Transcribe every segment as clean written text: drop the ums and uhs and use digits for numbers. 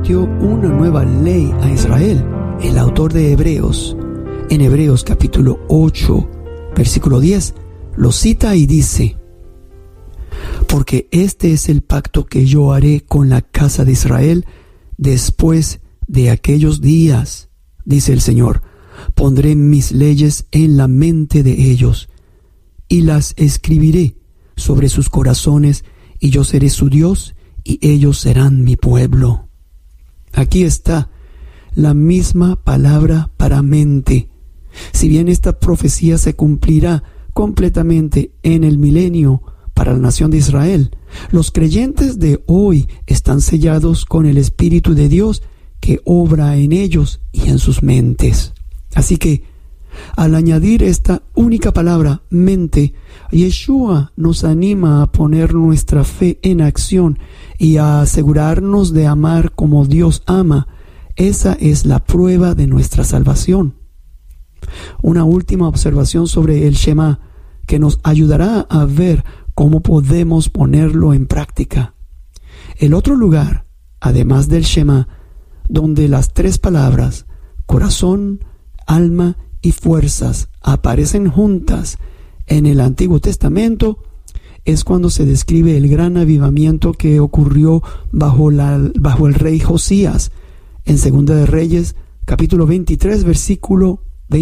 prometió una nueva ley a Israel. El autor de Hebreos, en Hebreos capítulo 8, versículo 10, lo cita y dice: porque este es el pacto que yo haré con la casa de Israel después de aquellos días, dice el Señor. Pondré mis leyes en la mente de ellos y las escribiré sobre sus corazones, y yo seré su Dios y ellos serán mi pueblo. Aquí está la misma palabra para mente. Si bien esta profecía se cumplirá completamente en el milenio para la nación de Israel, los creyentes de hoy están sellados con el Espíritu de Dios que obra en ellos y en sus mentes. Así que, al añadir esta única palabra, mente, Yeshua nos anima a poner nuestra fe en acción y a asegurarnos de amar como Dios ama. Esa es la prueba de nuestra salvación. Una última observación sobre el Shema que nos ayudará a ver cómo podemos ponerlo en práctica. El otro lugar, además del Shema, donde las tres palabras corazón, alma y fuerzas aparecen juntas en el Antiguo Testamento, es cuando se describe el gran avivamiento que ocurrió bajo el rey Josías en Segunda de Reyes, capítulo 23, versículo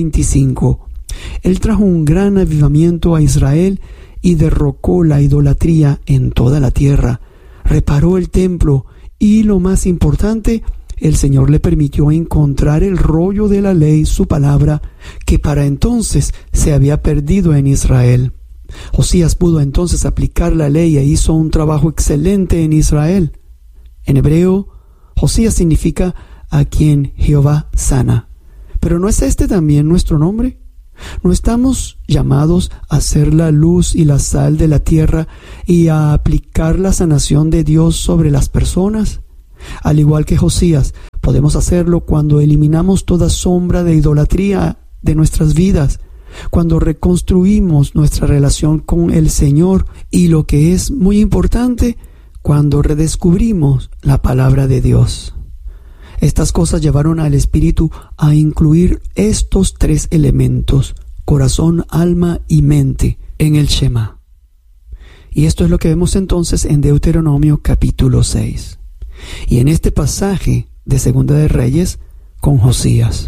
25. Él trajo un gran avivamiento a Israel y derrocó la idolatría en toda la tierra, reparó el templo y, lo más importante, el Señor le permitió encontrar el rollo de la ley, su palabra, que para entonces se había perdido en Israel. Josías pudo entonces aplicar la ley e hizo un trabajo excelente en Israel. En hebreo, Josías significa a quien Jehová sana. Pero ¿no es este también nuestro nombre? ¿No estamos llamados a ser la luz y la sal de la tierra y a aplicar la sanación de Dios sobre las personas? Al igual que Josías, podemos hacerlo cuando eliminamos toda sombra de idolatría de nuestras vidas, cuando reconstruimos nuestra relación con el Señor y, lo que es muy importante, cuando redescubrimos la palabra de Dios. Estas cosas llevaron al Espíritu a incluir estos tres elementos, corazón, alma y mente, en el Shema. Y esto es lo que vemos entonces en Deuteronomio capítulo 6. Y en este pasaje de Segunda de Reyes con Josías.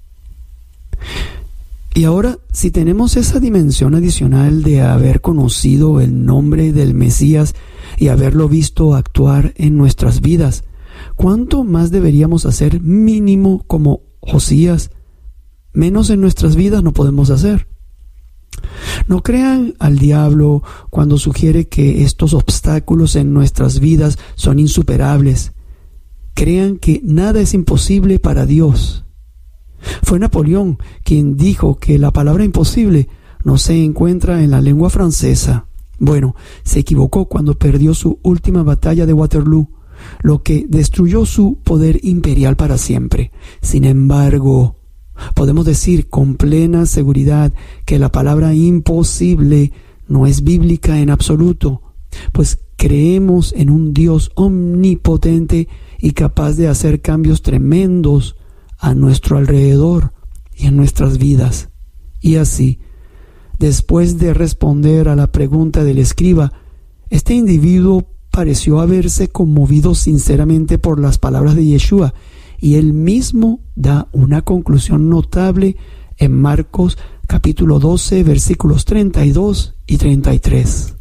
Y ahora, si tenemos esa dimensión adicional de haber conocido el nombre del Mesías y haberlo visto actuar en nuestras vidas, ¿cuánto más deberíamos hacer mínimo como Josías? Menos en nuestras vidas no podemos hacer. No crean al diablo cuando sugiere que estos obstáculos en nuestras vidas son insuperables. Crean que nada es imposible para Dios. Fue Napoleón quien dijo que la palabra imposible no se encuentra en la lengua francesa. Bueno, se equivocó cuando perdió su última batalla de Waterloo, lo que destruyó su poder imperial para siempre. Sin embargo, podemos decir con plena seguridad que la palabra imposible no es bíblica en absoluto, pues creemos en un Dios omnipotente y capaz de hacer cambios tremendos a nuestro alrededor y en nuestras vidas. Y así, después de responder a la pregunta del escriba, este individuo pareció haberse conmovido sinceramente por las palabras de Yeshua, y él mismo da una conclusión notable en Marcos capítulo 12, versículos 32 y 33.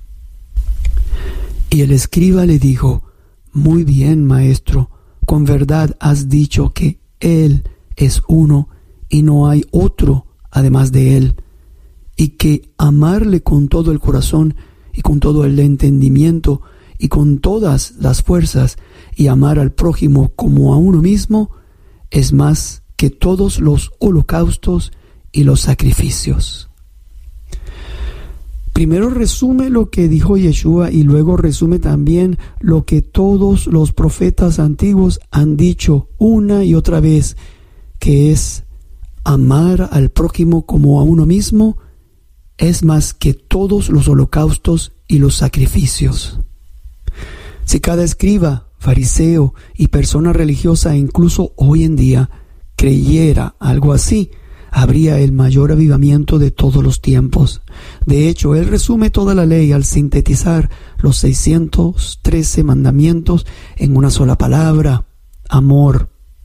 Y el escriba le dijo: muy bien, maestro, con verdad has dicho que Él es uno y no hay otro además de Él, y que amarle con todo el corazón y con todo el entendimiento y con todas las fuerzas, y amar al prójimo como a uno mismo, es más que todos los holocaustos y los sacrificios. Primero resume lo que dijo Yeshua y luego resume también lo que todos los profetas antiguos han dicho una y otra vez, que es amar al prójimo como a uno mismo, es más que todos los holocaustos y los sacrificios. Si cada escriba fariseo y persona religiosa, incluso hoy en día, creyera algo así, habría el mayor avivamiento de todos los tiempos. De hecho, él resume toda la ley al sintetizar los 613 mandamientos en una sola palabra: amor.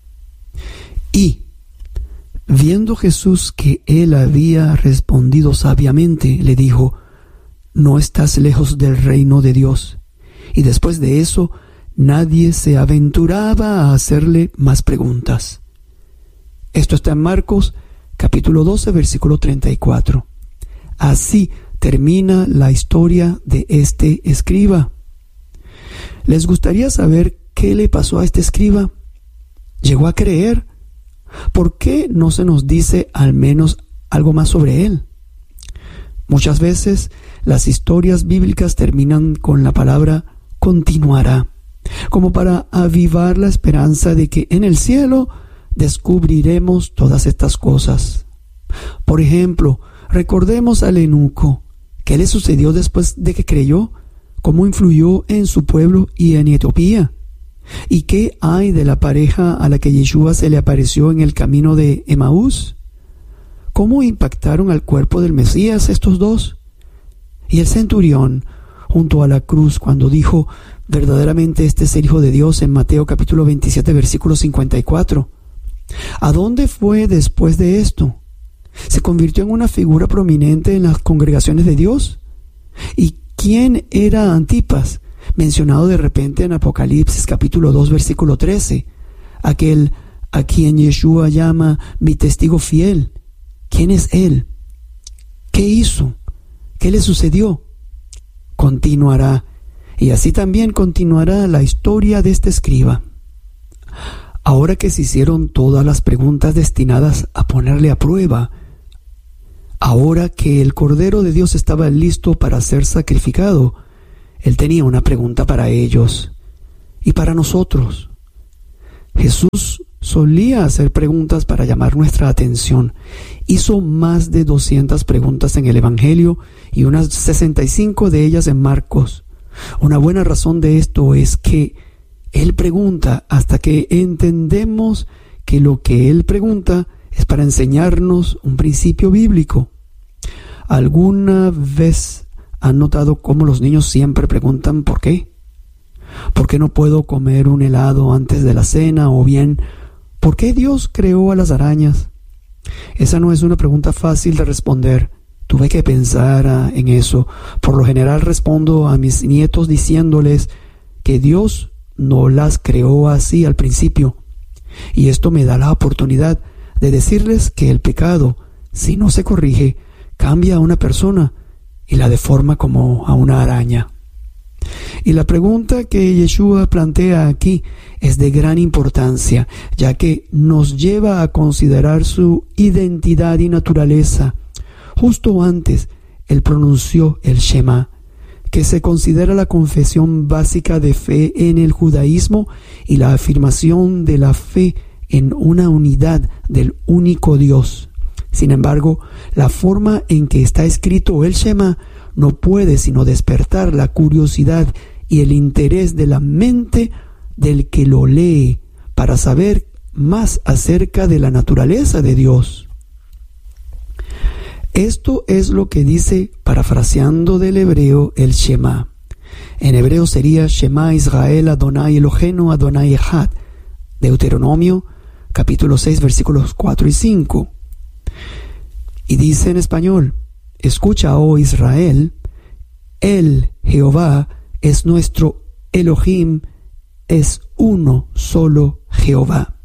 Y, viendo Jesús que él había respondido sabiamente, le dijo: no estás lejos del reino de Dios. Y después de eso, nadie se aventuraba a hacerle más preguntas. Esto está en Marcos capítulo 12, versículo 34. Así termina la historia de este escriba. ¿Les gustaría saber qué le pasó a este escriba? ¿Llegó a creer? ¿Por qué no se nos dice al menos algo más sobre él? Muchas veces las historias bíblicas terminan con la palabra continuará, como para avivar la esperanza de que en el cielo descubriremos todas estas cosas. Por ejemplo, recordemos al eunuco. ¿Qué le sucedió después de que creyó? ¿Cómo influyó en su pueblo y en Etiopía? ¿Y qué hay de la pareja a la que Yeshua se le apareció en el camino de Emaús? ¿Cómo impactaron al cuerpo del Mesías estos dos? Y el centurión junto a la cruz, cuando dijo: verdaderamente este es el Hijo de Dios, en Mateo capítulo 27, versículo 54. ¿A dónde fue después de esto? ¿Se convirtió en una figura prominente en las congregaciones de Dios? ¿Y quién era Antipas, mencionado de repente en Apocalipsis capítulo 2, versículo 13? Aquel a quien Yeshua llama mi testigo fiel. ¿Quién es él? ¿Qué hizo? ¿Qué le sucedió? Continuará, y así también continuará la historia de este escriba. Ahora que se hicieron todas las preguntas destinadas a ponerle a prueba, ahora que el Cordero de Dios estaba listo para ser sacrificado, él tenía una pregunta para ellos y para nosotros. Jesús solía hacer preguntas para llamar nuestra atención. Hizo más de 200 preguntas en el Evangelio y unas 65 de ellas en Marcos. Una buena razón de esto es que Él pregunta hasta que entendemos que lo que Él pregunta es para enseñarnos un principio bíblico. ¿Alguna vez han notado cómo los niños siempre preguntan por qué? ¿Por qué no puedo comer un helado antes de la cena? O bien, ¿por qué Dios creó a las arañas? Esa no es una pregunta fácil de responder. Tuve que pensar en eso. Por lo general respondo a mis nietos diciéndoles que Dios no las creó así al principio. Y esto me da la oportunidad de decirles que el pecado, si no se corrige, cambia a una persona y la deforma como a una araña. Y la pregunta que Yeshua plantea aquí es de gran importancia, ya que nos lleva a considerar su identidad y naturaleza. Justo antes, él pronunció el Shema, que se considera la confesión básica de fe en el judaísmo y la afirmación de la fe en una unidad del único Dios. Sin embargo, la forma en que está escrito el Shema no puede sino despertar la curiosidad y el interés de la mente del que lo lee para saber más acerca de la naturaleza de Dios. Esto es lo que dice, parafraseando del hebreo, el Shema. En hebreo sería Shema Israel Adonai Eloheinu Adonai Echad. Deuteronomio capítulo 6 versículos 4 y 5. Y dice en español: escucha, oh Israel, Él, Jehová, es nuestro Elohim, es uno solo Jehová.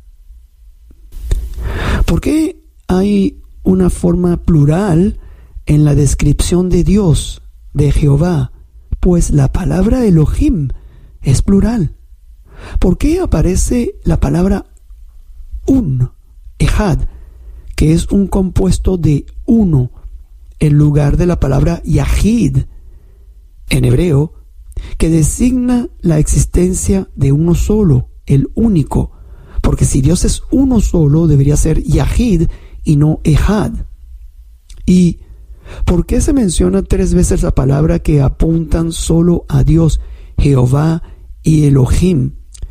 ¿Por qué hay una forma plural en la descripción de Dios, de Jehová? Pues la palabra Elohim es plural. ¿Por qué aparece la palabra Echad, que es un compuesto de uno, en lugar de la palabra Yahid, en hebreo, que designa la existencia de uno solo, el único? Porque si Dios es uno solo, debería ser Yahid y no Echad. ¿Y por qué se menciona 3 veces la palabra que apuntan solo a Dios, Jehová y Elohim?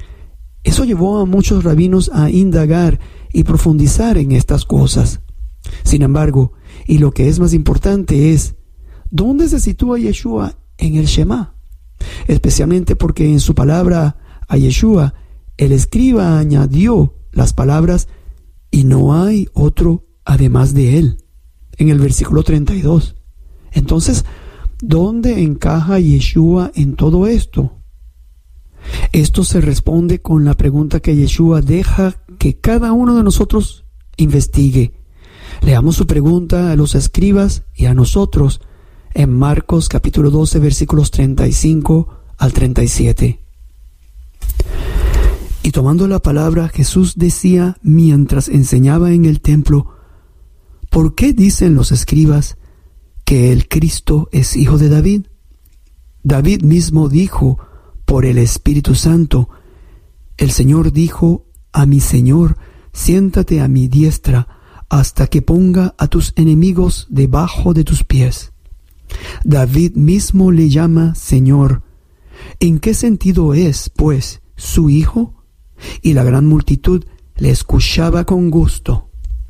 Eso llevó a muchos rabinos a indagar y profundizar en estas cosas. Sin embargo, y lo que es más importante es, ¿dónde se sitúa Yeshua en el Shema? Especialmente porque en su palabra a Yeshua, el escriba añadió las palabras, y no hay otro además de él, en el versículo 32. Entonces, ¿dónde encaja Yeshua en todo esto? Esto se responde con la pregunta que Yeshua deja que cada uno de nosotros investigue. Leamos su pregunta a los escribas y a nosotros en Marcos capítulo 12 versículos 35 al 37. Y tomando la palabra, Jesús decía mientras enseñaba en el templo, ¿por qué dicen los escribas que el Cristo es hijo de David? David mismo dijo por el Espíritu Santo, el Señor dijo a mi Señor, siéntate a mi diestra hasta que ponga a tus enemigos debajo de tus pies. David mismo le llama Señor. ¿En qué sentido es, pues, su hijo? Y la gran multitud le escuchaba con gusto.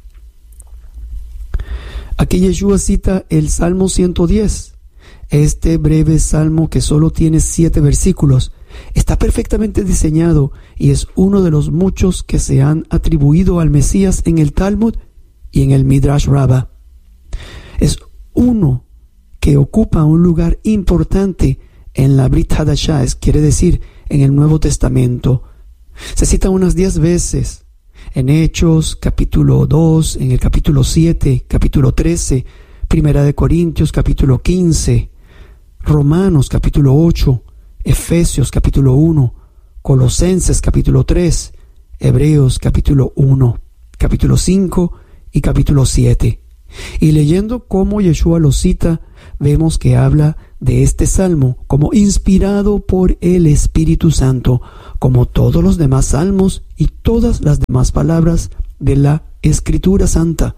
Aquí Yeshua cita el Salmo 110. Este breve salmo, que solo tiene 7 versículos, está perfectamente diseñado y es uno de los muchos que se han atribuido al Mesías en el Talmud y en el Midrash Rabbah. Es uno que ocupa un lugar importante en la Brit Hadashah, quiere decir, en el Nuevo Testamento. Se cita unas 10 veces en Hechos, capítulo 2, en el capítulo 7, capítulo 13, Primera de Corintios, capítulo 15, Romanos, capítulo 8, Efesios, capítulo 1, Colosenses, capítulo 3, Hebreos, capítulo 1, capítulo 5 y capítulo 7. Y leyendo cómo Yeshua lo cita, vemos que habla de este salmo como inspirado por el Espíritu Santo, como todos los demás salmos y todas las demás palabras de la Escritura Santa.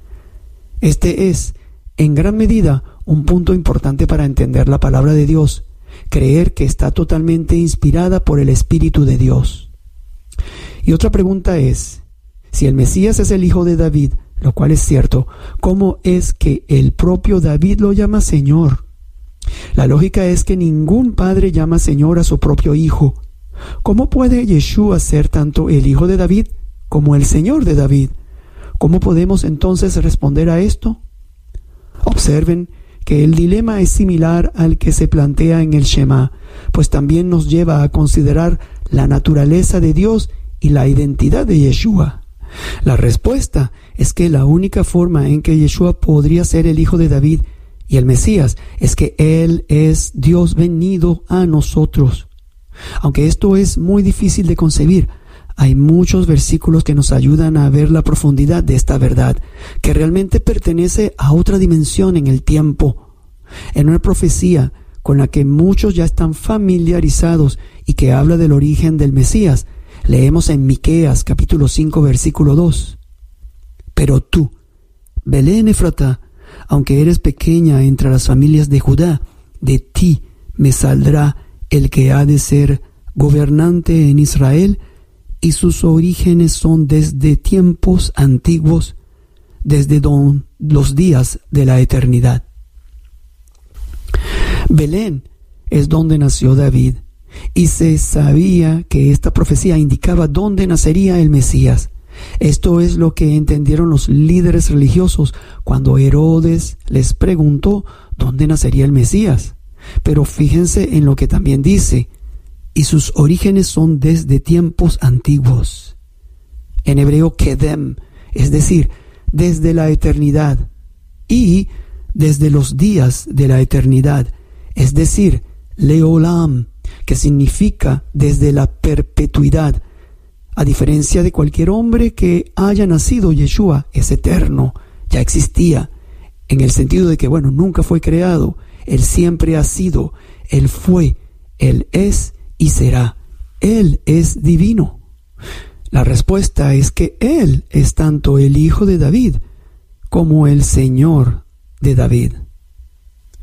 Este es, en gran medida, un punto importante para entender la palabra de Dios, creer que está totalmente inspirada por el Espíritu de Dios. Y otra pregunta es, si el Mesías es el hijo de David, lo cual es cierto, ¿cómo es que el propio David lo llama Señor? La lógica es que ningún padre llama Señor a su propio hijo. ¿Cómo puede Yeshua ser tanto el hijo de David como el Señor de David? ¿Cómo podemos entonces responder a esto? Observen que el dilema es similar al que se plantea en el Shema, pues también nos lleva a considerar la naturaleza de Dios y la identidad de Yeshua. La respuesta es que la única forma en que Yeshua podría ser el hijo de David y el Mesías es que Él es Dios venido a nosotros. Aunque esto es muy difícil de concebir, hay muchos versículos que nos ayudan a ver la profundidad de esta verdad, que realmente pertenece a otra dimensión en el tiempo. En una profecía con la que muchos ya están familiarizados y que habla del origen del Mesías, leemos en Miqueas capítulo 5 versículo 2. Pero tú, Belén Efratá, aunque eres pequeña entre las familias de Judá, de ti me saldrá el que ha de ser gobernante en Israel, y sus orígenes son desde tiempos antiguos, desde los días de la eternidad. Belén es donde nació David, y se sabía que esta profecía indicaba dónde nacería el Mesías. Esto es lo que entendieron los líderes religiosos cuando Herodes les preguntó dónde nacería el Mesías. Pero fíjense en lo que también dice, y sus orígenes son desde tiempos antiguos. En hebreo, kedem, es decir, desde la eternidad, y desde los días de la eternidad, es decir, leolam, que significa desde la perpetuidad. A diferencia de cualquier hombre que haya nacido, Yeshua es eterno, ya existía, en el sentido de que, nunca fue creado, Él siempre ha sido, Él fue, Él es y será. Él es divino. La respuesta es que Él es tanto el Hijo de David como el Señor de David.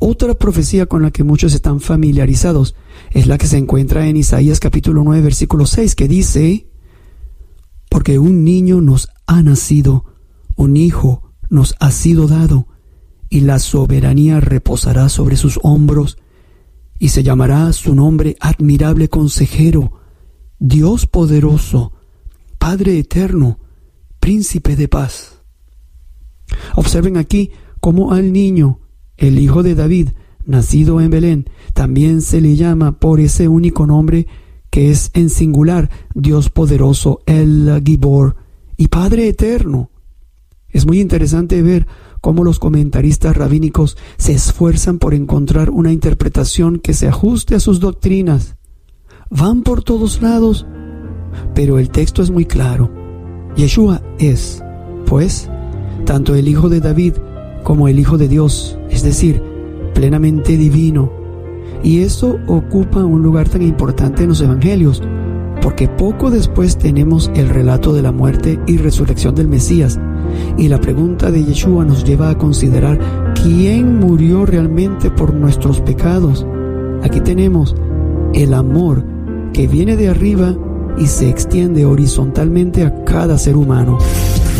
Otra profecía con la que muchos están familiarizados es la que se encuentra en Isaías capítulo 9, versículo 6, que dice: porque un niño nos ha nacido, un hijo nos ha sido dado, y la soberanía reposará sobre sus hombros, y se llamará su nombre Admirable Consejero, Dios Poderoso, Padre Eterno, Príncipe de Paz. Observen aquí cómo al niño, el hijo de David, nacido en Belén, también se le llama por ese único nombre que es en singular, Dios Poderoso, El Gibor y Padre Eterno. Es muy interesante ver cómo los comentaristas rabínicos se esfuerzan por encontrar una interpretación que se ajuste a sus doctrinas. Van por todos lados, pero el texto es muy claro. Yeshua es, pues, tanto el Hijo de David como el Hijo de Dios, es decir, plenamente divino. Y eso ocupa un lugar tan importante en los evangelios, porque poco después tenemos el relato de la muerte y resurrección del Mesías, y la pregunta de Yeshua nos lleva a considerar quién murió realmente por nuestros pecados. Aquí tenemos el amor que viene de arriba y se extiende horizontalmente a cada ser humano.